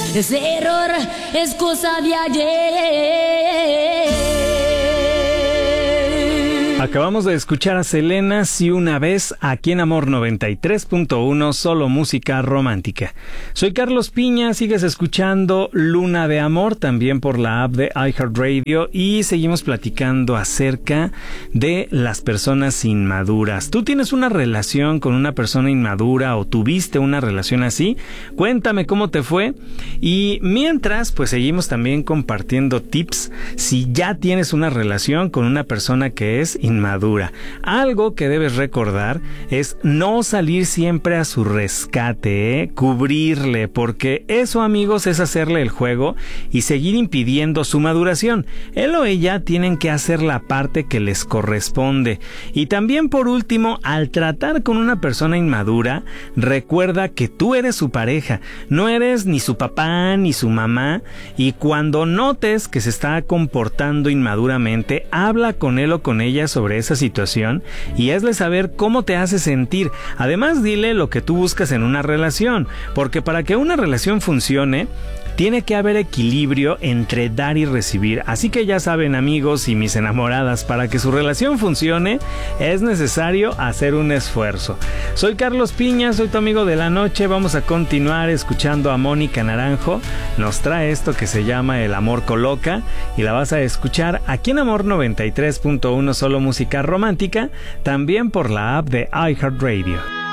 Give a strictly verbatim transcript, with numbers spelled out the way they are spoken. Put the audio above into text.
ese error es cosa de ayer. Acabamos de escuchar a Selena, Si una vez, aquí en Amor noventa y tres punto uno, solo música romántica. Soy Carlos Piña, sigues escuchando Luna de Amor, también por la app de iHeartRadio, y seguimos platicando acerca de las personas inmaduras. ¿Tú tienes una relación con una persona inmadura o tuviste una relación así? Cuéntame cómo te fue. Y mientras, pues seguimos también compartiendo tips si ya tienes una relación con una persona que es inmadura. Algo que debes recordar es no salir siempre a su rescate, ¿eh? Cubrirle, porque eso, amigos, es hacerle el juego y seguir impidiendo su maduración. Él o ella tienen que hacer la parte que les corresponde. Y también, por último, al tratar con una persona inmadura, recuerda que tú eres su pareja, no eres ni su papá ni su mamá, y cuando notes que se está comportando inmaduramente, habla con él o con ella sobre esa situación y hazle saber cómo te hace sentir. Además, dile lo que tú buscas en una relación, porque para que una relación funcione, tiene que haber equilibrio entre dar y recibir. Así que ya saben, amigos y mis enamoradas, para que su relación funcione, es necesario hacer un esfuerzo. Soy Carlos Piña, soy tu amigo de la noche. Vamos a continuar escuchando a Mónica Naranjo. Nos trae esto que se llama El amor coloca, y la vas a escuchar aquí en Amor noventa y tres punto uno, solo música romántica, también por la app de iHeartRadio.